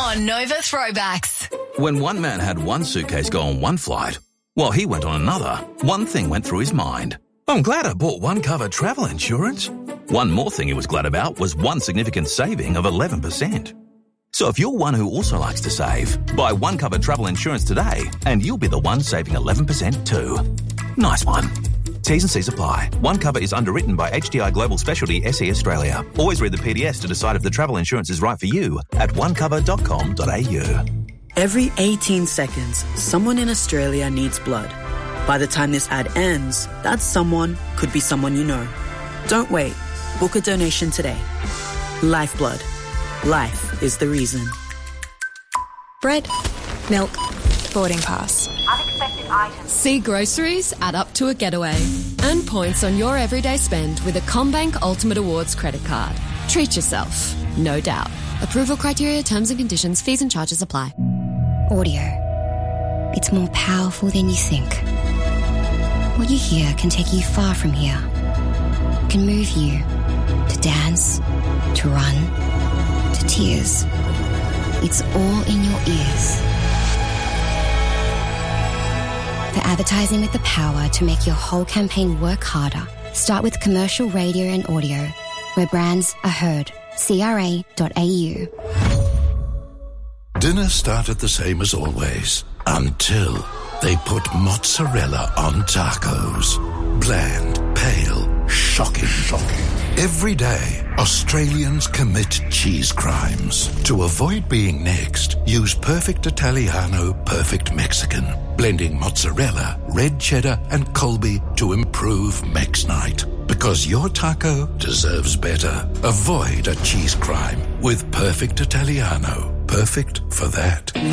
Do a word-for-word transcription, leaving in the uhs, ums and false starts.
on Nova Throwbacks. When one man had one suitcase go on one flight, while he went on another, one thing went through his mind. I'm glad I bought one cover travel insurance. One more thing he was glad about was one significant saving of eleven percent. So if you're one who also likes to save, buy one cover travel insurance today and you'll be the one saving eleven percent too. Nice one. T's and C's apply. One cover is underwritten by H D I Global Specialty S E Australia. Always read the P D S to decide if the travel insurance is right for you at one cover dot com dot a u. Every eighteen seconds, someone in Australia needs blood. By the time this ad ends, that someone could be someone you know. Don't wait. Book a donation today. Lifeblood. Life is the reason. Bread, milk, boarding pass. Unexpected items. See groceries add up to a getaway. Earn points on your everyday spend with a CommBank Ultimate Awards credit card. Treat yourself, no doubt. Approval criteria, terms and conditions, fees and charges apply. Audio. It's more powerful than you think. What you hear can take you far from here. It can move you to dance, to run, to tears. It's all in your ears. For advertising with the power to make your whole campaign work harder, start with commercial radio and audio, where brands are heard. C R A dot A U. Dinner started the same as always, until they put mozzarella on tacos. Bland, pale, shocking, shocking. Every day, Australians commit cheese crimes. To avoid being next, use Perfect Italiano, Perfect Mexican. Blending mozzarella, red cheddar and Colby to improve Mex Night. Because your taco deserves better. Avoid a cheese crime with Perfect Italiano. Perfect for that.